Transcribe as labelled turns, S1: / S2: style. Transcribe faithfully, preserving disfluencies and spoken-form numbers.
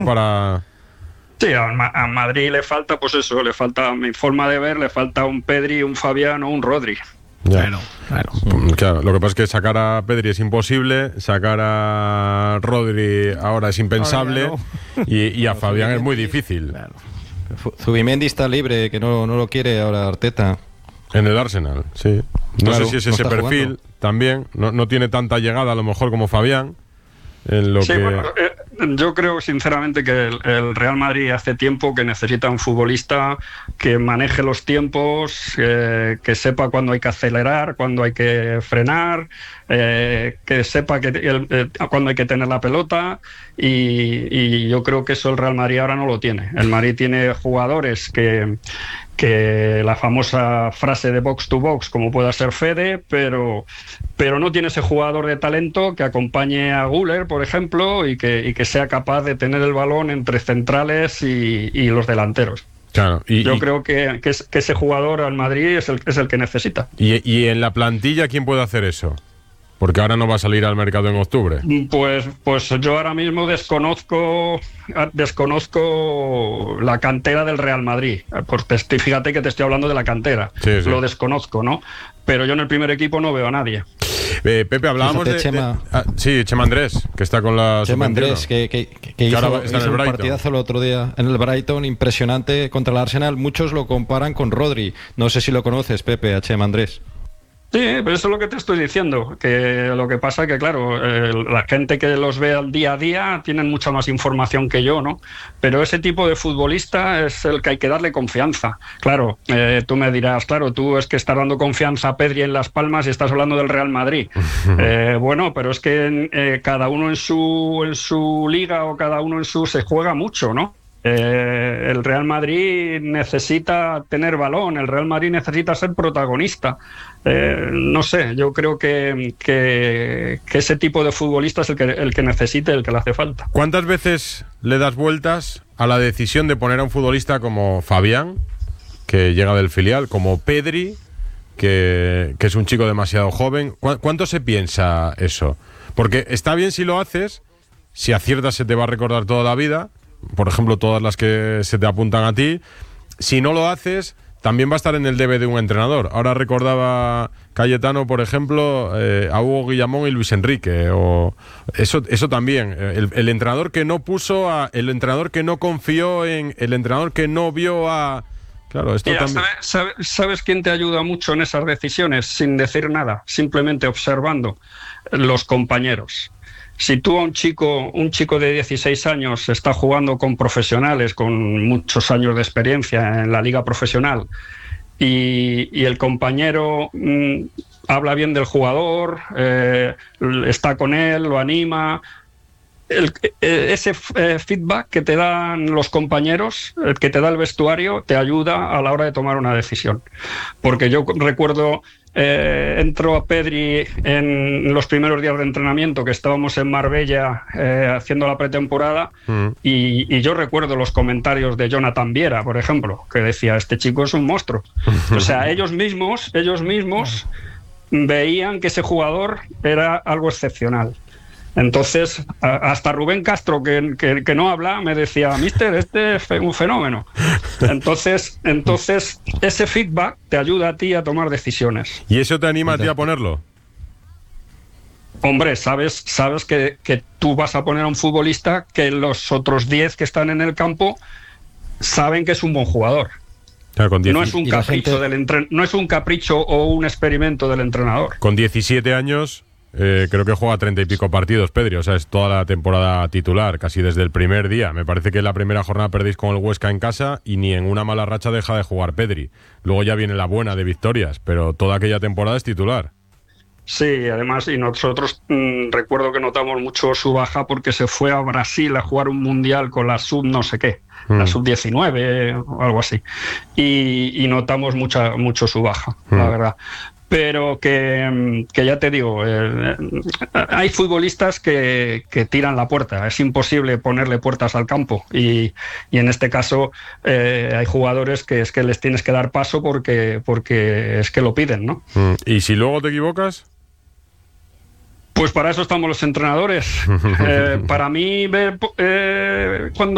S1: para...
S2: Sí, a, a Madrid le falta, pues eso, le falta, a mi forma de ver, le falta un Pedri, un Fabián o un Rodri.
S1: Ya. Bueno, claro. Claro, lo que pasa es que sacar a Pedri es imposible, sacar a Rodri ahora es impensable, ahora no. y, y a Fabián es muy difícil.
S3: Claro. Zubimendi está libre, que no, no lo quiere ahora Arteta.
S1: En el Arsenal, sí. No
S3: claro,
S1: sé si es
S3: no
S1: ese perfil jugando. También, no, no tiene tanta llegada a lo mejor como Fabián. En lo
S2: sí,
S1: que...
S2: bueno, eh, yo creo sinceramente que el, el Real Madrid hace tiempo que necesita un futbolista que maneje los tiempos, eh, que sepa cuándo hay que acelerar, cuándo hay que frenar, eh, que sepa que el, eh, cuándo hay que tener la pelota, y, y yo creo que eso el Real Madrid ahora no lo tiene. El Madrid tiene jugadores que... que la famosa frase de box to box, como pueda ser Fede, pero, pero no tiene ese jugador de talento que acompañe a Güler, por ejemplo, y que, y que sea capaz de tener el balón entre centrales y, y los delanteros.
S1: Claro, y,
S2: Yo
S1: y,
S2: creo que, que, es, que ese jugador al Madrid es el, es el que necesita.
S1: Y, y en la plantilla, ¿quién puede hacer eso? Porque ahora no va a salir al mercado en octubre.
S2: Pues, pues yo ahora mismo desconozco desconozco la cantera del Real Madrid. Porque fíjate que te estoy hablando de la cantera.
S1: Sí, sí.
S2: Lo desconozco, ¿no? Pero yo en el primer equipo no veo a nadie.
S1: Eh, Pepe, hablábamos
S3: Fíjate,
S1: de...
S3: Chema,
S1: de ah, sí, Chema Andrés, que está con la...
S3: Chema Andrés, que, que, que, que hizo, hizo un partidazo el otro día en el Brighton, impresionante contra el Arsenal. Muchos lo comparan con Rodri. No sé si lo conoces, Pepe, a Chema Andrés.
S2: Sí, pero eso es lo que te estoy diciendo, que lo que pasa es que, claro, eh, la gente que los ve al día a día tienen mucha más información que yo, ¿no? Pero ese tipo de futbolista es el que hay que darle confianza. Claro, eh, tú me dirás, claro, tú es que estás dando confianza a Pedri en Las Palmas y estás hablando del Real Madrid. eh, bueno, pero es que eh, cada uno en su, en su liga o cada uno en su... se juega mucho, ¿no? Eh, el Real Madrid necesita tener balón, el Real Madrid necesita ser protagonista. Eh, no sé, yo creo que, que, que ese tipo de futbolista es el que, el que necesite, el que le hace falta.
S1: ¿Cuántas veces le das vueltas a la decisión de poner a un futbolista como Fabián, que llega del filial, como Pedri, que, que es un chico demasiado joven? ¿Cu- ¿Cuánto se piensa eso? Porque está bien si lo haces, si aciertas se te va a recordar toda la vida, por ejemplo, todas las que se te apuntan a ti. Si no lo haces, también va a estar en el debe de un entrenador. Ahora recordaba Cayetano, por ejemplo, eh, a Hugo Guillamón y Luis Enrique. O eso, eso también. El, el entrenador que no puso a, el entrenador que no confió en, el entrenador que no vio a. Claro, esto
S2: Mira,
S1: también.
S2: ¿sabes, ¿Sabes quién te ayuda mucho en esas decisiones? Sin decir nada, simplemente observando. Los compañeros. Si tú a un chico, un chico de dieciséis años está jugando con profesionales con muchos años de experiencia en la liga profesional y, y el compañero mmm, habla bien del jugador, eh, está con él, lo anima, el, ese eh, feedback que te dan los compañeros, el que te da el vestuario, te ayuda a la hora de tomar una decisión. Porque yo recuerdo... Eh, entró a Pedri en los primeros días de entrenamiento, que estábamos en Marbella eh, haciendo la pretemporada, mm. y, y yo recuerdo los comentarios de Jonathan Viera, por ejemplo, que decía, este chico es un monstruo. O sea, ellos mismos, ellos mismos veían que ese jugador era algo excepcional. Entonces, hasta Rubén Castro, que, que, que no habla, me decía, mister, este es un fenómeno. Entonces, entonces, ese feedback te ayuda a ti a tomar decisiones.
S1: ¿Y eso te anima a ti a ponerlo?
S2: Hombre, sabes, sabes que, que tú vas a poner a un futbolista que los otros diez que están en el campo saben que es un buen jugador. Claro, con diez... no, es un capricho gente... del entre... no es un capricho o un experimento del entrenador.
S1: Con diecisiete años... Eh, creo que juega treinta y pico partidos, Pedri, o sea, es toda la temporada titular, casi desde el primer día. Me parece que en la primera jornada perdéis con el Huesca en casa y ni en una mala racha deja de jugar Pedri. Luego ya viene la buena de victorias, pero toda aquella temporada es titular.
S2: Sí, además, y nosotros mmm, recuerdo que notamos mucho su baja porque se fue a Brasil a jugar un mundial con la sub no sé qué, mm. la sub diecinueve o algo así, y, y notamos mucha, mucho su baja, mm. la verdad. Pero que, que ya te digo, eh, hay futbolistas que, que tiran la puerta, es imposible ponerle puertas al campo y, y en este caso eh, hay jugadores que es que les tienes que dar paso porque, porque es que lo piden, ¿no?
S1: ¿Y si luego te equivocas?
S2: Pues para eso estamos los entrenadores. eh, para mí, ver, eh, cuando